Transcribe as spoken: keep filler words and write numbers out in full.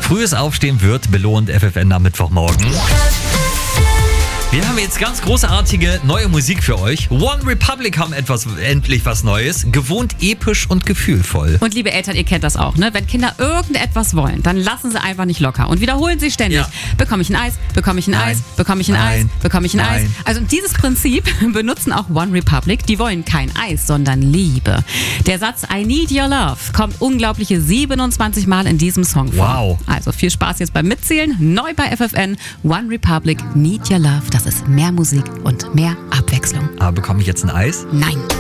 Frühes Aufstehen wird belohnt, F F N am Mittwochmorgen. Wir haben jetzt ganz großartige neue Musik für euch. One Republic haben etwas, endlich was Neues. Gewohnt episch und gefühlvoll. Und liebe Eltern, ihr kennt das auch, ne? Wenn Kinder irgendetwas wollen, dann lassen sie einfach nicht locker und wiederholen sie ständig. Ja. Bekomme ich ein Eis, bekomme ich ein Nein. Eis, bekomme ich ein Nein. Eis, bekomme ich ein Nein. Eis. Also dieses Prinzip benutzen auch One Republic. Die wollen kein Eis, sondern Liebe. Der Satz I need your love kommt unglaubliche siebenundzwanzig Mal in diesem Song vor. Wow. Also viel Spaß jetzt beim Mitzählen. Neu bei F F N. One Republic, Need Your Love. Das ist mehr Musik und mehr Abwechslung. Aber bekomme ich jetzt ein Eis? Nein.